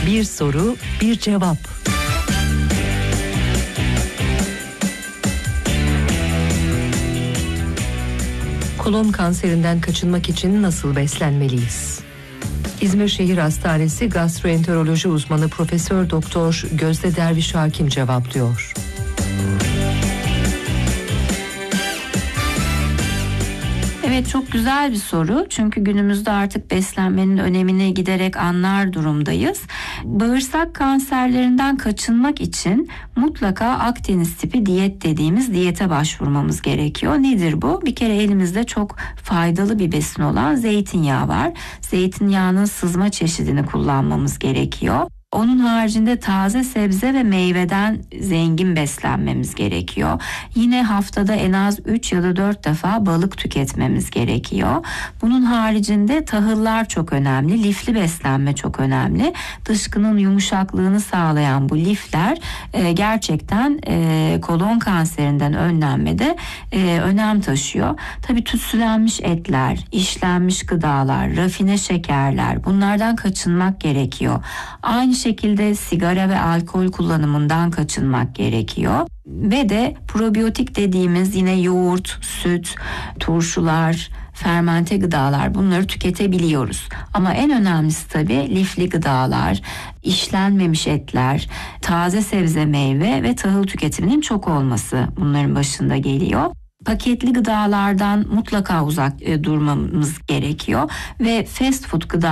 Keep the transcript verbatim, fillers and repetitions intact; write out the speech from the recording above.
Bir soru, bir cevap. Kolon kanserinden kaçınmak için nasıl beslenmeliyiz? İzmir Şehir Hastanesi gastroenteroloji uzmanı Profesör Doktor Gözde Derviş Hakim cevaplıyor. Evet, çok güzel bir soru. Çünkü günümüzde artık beslenmenin önemini giderek anlar durumdayız. Bağırsak kanserlerinden kaçınmak için mutlaka Akdeniz tipi diyet dediğimiz diyete başvurmamız gerekiyor. Nedir bu? Bir kere elimizde çok faydalı bir besin olan zeytinyağı var. Zeytinyağının sızma çeşidini kullanmamız gerekiyor. Onun haricinde taze sebze ve meyveden zengin beslenmemiz gerekiyor. Yine haftada en az üç ya da dört defa balık tüketmemiz gerekiyor. Bunun haricinde tahıllar çok önemli. Lifli beslenme çok önemli. Dışkının yumuşaklığını sağlayan bu lifler e, gerçekten e, kolon kanserinden önlenmede e, önem taşıyor. Tabii tütsülenmiş etler, işlenmiş gıdalar, rafine şekerler, bunlardan kaçınmak gerekiyor. Aynı şekilde sigara ve alkol kullanımından kaçınmak gerekiyor. Ve de probiyotik dediğimiz yine yoğurt, süt, turşular, fermente gıdalar, bunları tüketebiliyoruz. Ama en önemlisi tabii lifli gıdalar, işlenmemiş etler, taze sebze meyve ve tahıl tüketiminin çok olması bunların başında geliyor. Paketli gıdalardan mutlaka uzak e, durmamız gerekiyor ve fast food gıda